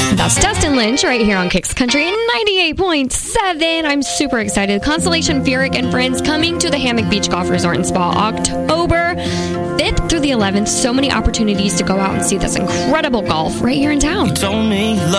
That's Dustin Lynch right here on Kicks Country 98.7. I'm super excited. Constellation Furyk and friends coming to the Hammock Beach Golf Resort and Spa October 5th through the 11th. So many opportunities to go out and see this incredible golf right here in town.